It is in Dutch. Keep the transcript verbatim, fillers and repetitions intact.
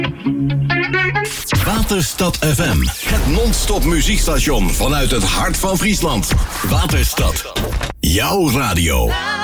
Waterstad F M, het non-stop muziekstation vanuit het hart van Friesland. Waterstad, jouw radio.